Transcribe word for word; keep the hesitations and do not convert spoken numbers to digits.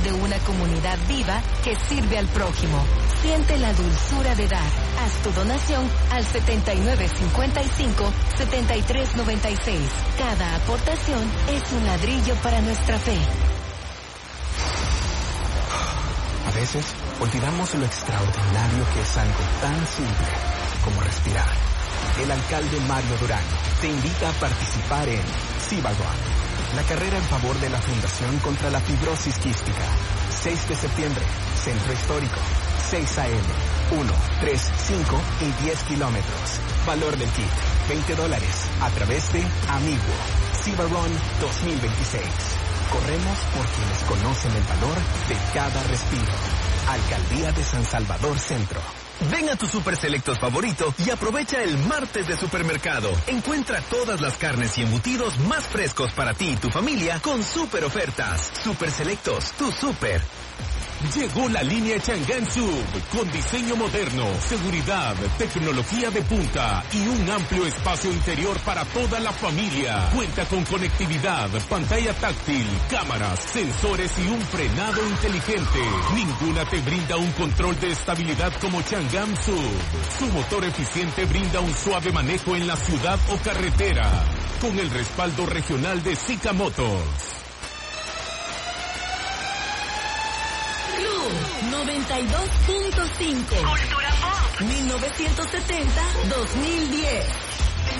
de una comunidad viva que sirve al prójimo. Siente la dulzura de dar. Haz tu donación al setenta y nueve cincuenta y cinco, setenta y tres noventa y seis. Cada aportación es un ladrillo para nuestra fe. A veces olvidamos lo extraordinario que es algo tan simple como respirar. El alcalde Mario Durán te invita a participar en Cibarrón, la carrera en favor de la Fundación contra la Fibrosis Quística. seis de septiembre, Centro Histórico, seis a eme, uno, tres, cinco y diez kilómetros. Valor del kit, veinte dólares, a través de Amigo. Cibarrón dos mil veintiséis. Corremos por quienes conocen el valor de cada respiro. Alcaldía de San Salvador Centro. Ven a tu Super Selectos favorito y aprovecha el martes de supermercado. Encuentra todas las carnes y embutidos más frescos para ti y tu familia con super ofertas. Super Selectos, tu super. Llegó la línea Chang'an Sub, con diseño moderno, seguridad, tecnología de punta y un amplio espacio interior para toda la familia. Cuenta con conectividad, pantalla táctil, cámaras, sensores y un frenado inteligente. Ninguna te brinda un control de estabilidad como Chang'an Sub. Su motor eficiente brinda un suave manejo en la ciudad o carretera, con el respaldo regional de Zika Motors. noventa y dos punto cinco. Cultura Pop. mil novecientos setenta a dos mil diez.